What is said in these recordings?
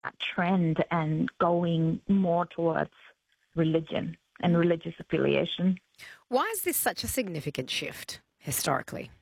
trend and going more towards religion and religious affiliation. Why is this such a significant shift historically?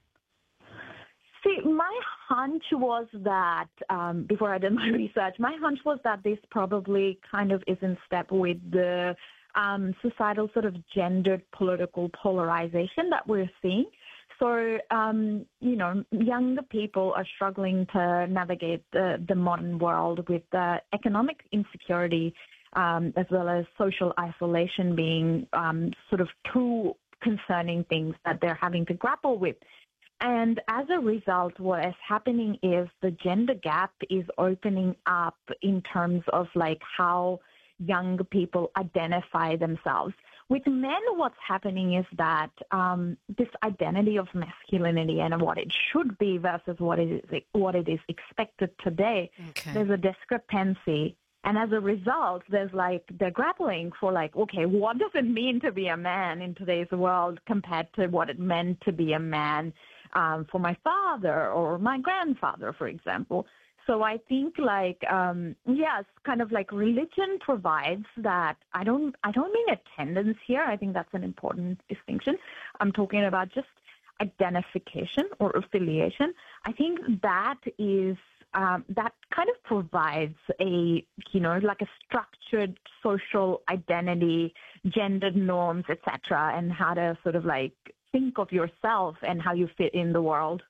See, my hunch was that, before I did my research, my hunch was that this probably kind of is in step with the societal sort of gendered political polarization that we're seeing. So, younger people are struggling to navigate the modern world with economic insecurity as well as social isolation being sort of two concerning things that they're having to grapple with. And as a result, what is happening is the gender gap is opening up in terms of like how young people identify themselves. With men, what's happening is that this identity of masculinity and what it should be versus what it is expected today, there's a discrepancy. And as a result, they're grappling for okay, what does it mean to be a man in today's world compared to what it meant to be a man for my father or my grandfather, for example. So I think yes, kind of like religion provides that. I don't mean attendance here. I think that's an important distinction. I'm talking about just identification or affiliation. I think that is that kind of provides a a structured social identity, gendered norms, etc., and how to sort of think of yourself and how you fit in the world.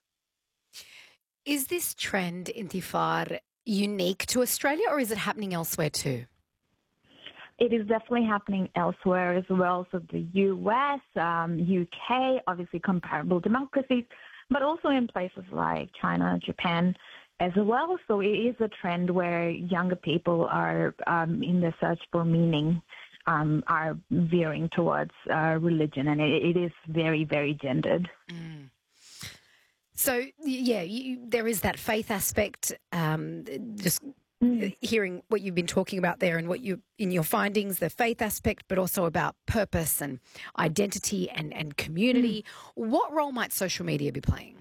Is this trend, Intisar, unique to Australia or is it happening elsewhere too? It is definitely happening elsewhere as well. So the US, UK, obviously comparable democracies, but also in places like China, Japan as well. So it is a trend where younger people are in the search for meaning, are veering towards religion, and it is very, very gendered. Mm. So, yeah, there is that faith aspect, hearing what you've been talking about there and what you in your findings, the faith aspect, but also about purpose and identity and community. What role might social media be playing?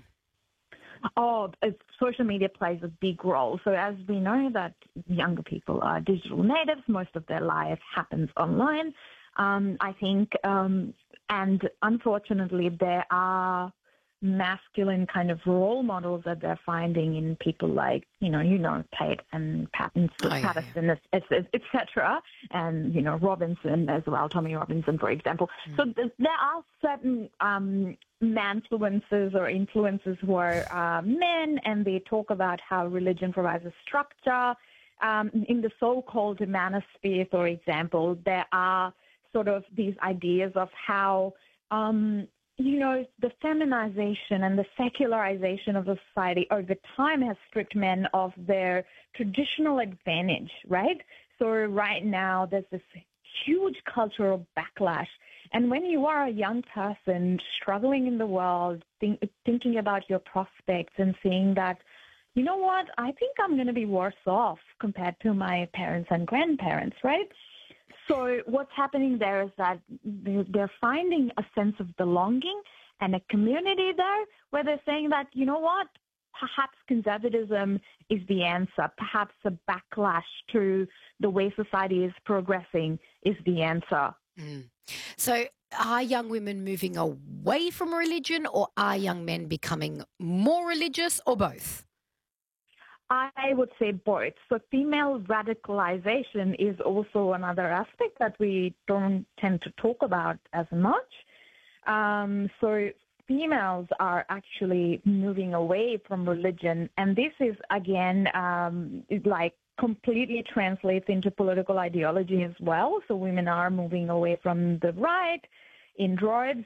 Social media plays a big role. So as we know that younger people are digital natives, most of their life happens online. I think, and unfortunately, there are masculine kind of role models that they're finding in people like, Tate and Patterson, etc., and, Robinson as well, Tommy Robinson, for example. So there are certain manfluencers or influencers who are men, and they talk about how religion provides a structure. In the so-called manosphere, for example, there are sort of these ideas of how the feminization and the secularization of the society over time has stripped men of their traditional advantage, right? So right now there's this huge cultural backlash. And when you are a young person struggling in the world, thinking about your prospects and seeing that, you know what, I think I'm going to be worse off compared to my parents and grandparents, right? So what's happening there is that they're finding a sense of belonging and a community there where they're saying that, you know what, perhaps conservatism is the answer. Perhaps a backlash to the way society is progressing is the answer. So are young women moving away from religion, or are young men becoming more religious, or both? I would say both. So female radicalization is also another aspect that we don't tend to talk about as much. So females are actually moving away from religion, and this is, again, completely translates into political ideology as well. So women are moving away from the right in droves.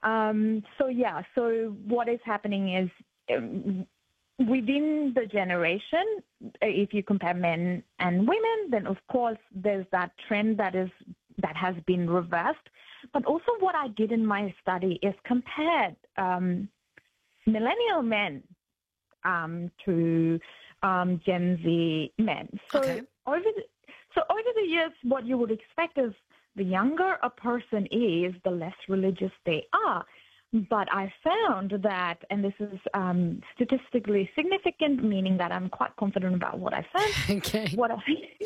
So what is happening is within the generation, if you compare men and women, then of course there's that trend that has been reversed. But also what I did in my study is compared millennial men to Gen Z men. So over the years, what you would expect is the younger a person is, the less religious they are. But I found that, and this is statistically significant, meaning that I'm quite confident about what I found. Okay.